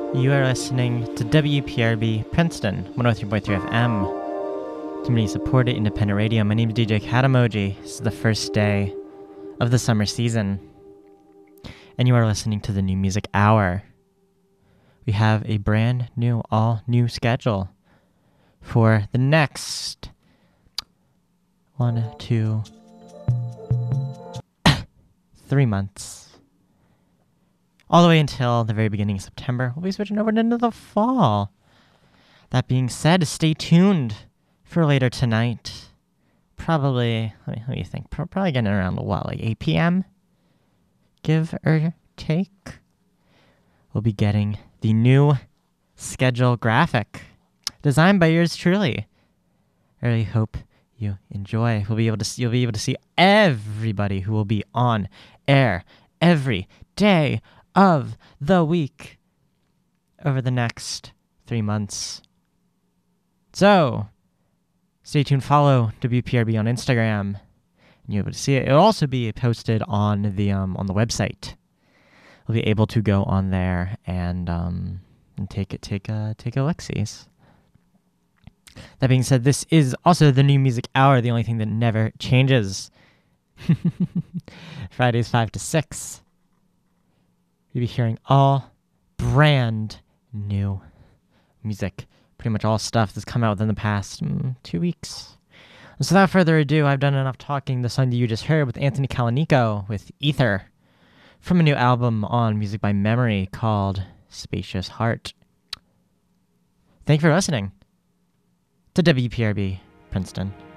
You are listening to WPRB Princeton 103.3 FM, community supported independent radio. My name is DJ Katamoji. This is the first day of the summer season, and you are listening to the New Music Hour. We have a brand new, all new schedule for the next 3 months. All the way until the very beginning of September. We'll be switching over into the fall. That being said, stay tuned for later tonight. Probably, let me think, probably getting around, like 8 p.m.? Give or take. We'll be getting the new schedule graphic, designed by yours truly. I really hope you enjoy. You'll be able to see everybody who will be on air every day of the week over the next 3 months. So, stay tuned. Follow WPRB on Instagram, and you'll be able to see it. It'll also be posted on the website. You'll be able to go on there and take a look-sees. That being said, this is also the New Music Hour, the only thing that never changes. Fridays 5 to 6. You'll be hearing all brand new music. Pretty much all stuff that's come out within the past 2 weeks. And so without further ado, I've done enough talking. The song that you just heard with Anthony Calanico with Ether from a new album on Music by Memory called Spacious Heart. Thank you for listening to WPRB Princeton.